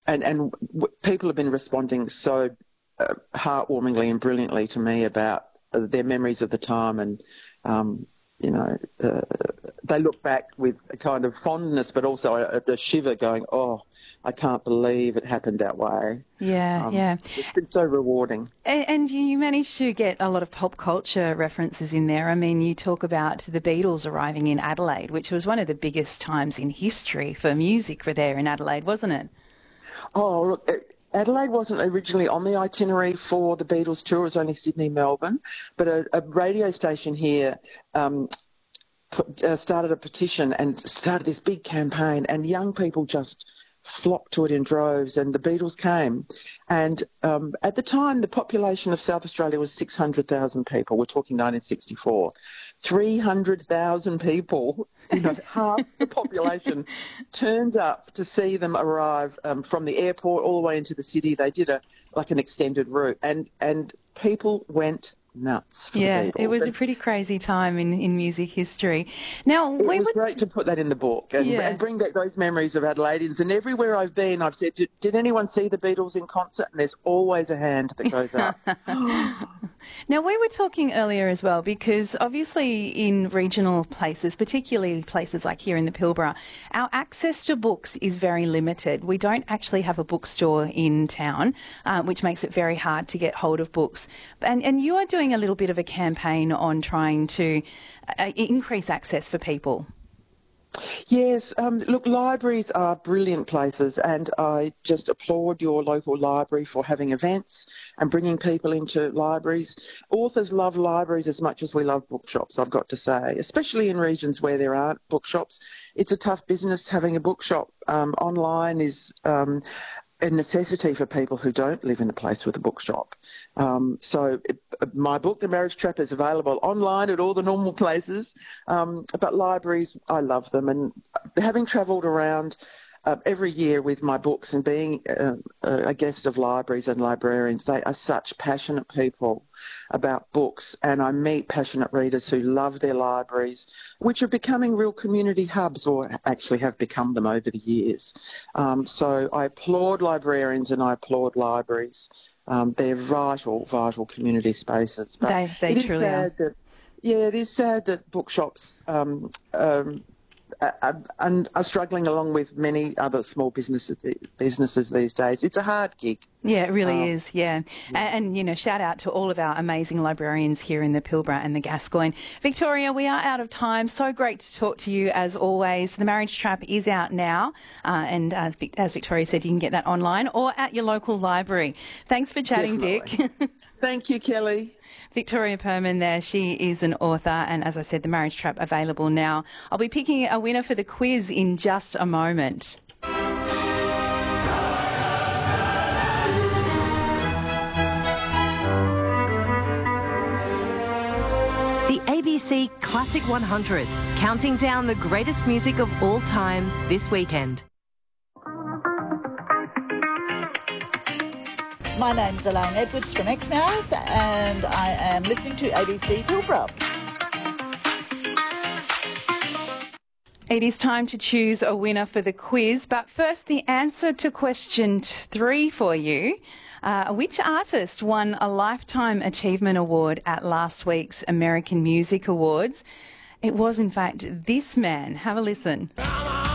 people have been responding so heartwarmingly and brilliantly to me about their memories of the time, and they look back with a kind of fondness, but also a shiver, going, "Oh, I can't believe it happened that way." Yeah. It's been so rewarding. And you managed to get a lot of pop culture references in there. I mean, you talk about the Beatles arriving in Adelaide, which was one of the biggest times in history for music for there in Adelaide, wasn't it? Oh, look, Adelaide wasn't originally on the itinerary for the Beatles tour. It was only Sydney, Melbourne. But a radio station here started a petition and started this big campaign, and young people just flocked to it in droves, and the Beatles came. And at the time, the population of South Australia was 600,000 people. We're talking 1964. 300,000 people, half the population, turned up to see them arrive from the airport all the way into the city. They did an extended route, and people went nuts for the Beatles. It was a pretty crazy time in music history. Now, it was great to put that in the book and bring back those memories of Adelaideans. And everywhere I've been, I've said, did anyone see the Beatles in concert? And there's always a hand that goes up. Now, we were talking earlier as well, because obviously in regional places, particularly places like here in the Pilbara, our access to books is very limited. We don't actually have a bookstore in town, which makes it very hard to get hold of books. And you are doing a little bit of a campaign on trying to increase access for people. Yes, look, libraries are brilliant places, and I just applaud your local library for having events and bringing people into libraries. Authors love libraries as much as we love bookshops, I've got to say, especially in regions where there aren't bookshops. It's a tough business having a bookshop. Online is a necessity for people who don't live in a place with a bookshop. My book, The Marriage Trap, is available online at all the normal places, but libraries, I love them. And having travelled around every year with my books and being a guest of libraries and librarians, they are such passionate people about books, and I meet passionate readers who love their libraries, which are becoming real community hubs, or actually have become them over the years. So I applaud librarians and I applaud libraries. They're vital community spaces. But they truly are. It is sad that bookshops and are struggling along with many other small businesses these days. It's a hard gig. Yeah, it really is, yeah. And, shout out to all of our amazing librarians here in the Pilbara and the Gascoyne. Victoria, we are out of time. So great to talk to you as always. The Marriage Trap is out now, and as Victoria said, you can get that online or at your local library. Thanks for chatting, Definitely. Vic. Thank you, Kelly. Victoria Perman there, she is an author, and as I said, The Marriage Trap available now. I'll be picking a winner for the quiz in just a moment. The ABC Classic 100, counting down the greatest music of all time this weekend. My name's Elaine Edwards from Exmouth, and I am listening to ABC Pilbara. It is time to choose a winner for the quiz, but first the answer to question 3 for you. Which artist won a Lifetime Achievement Award at last week's American Music Awards? It was, in fact, this man. Have a listen.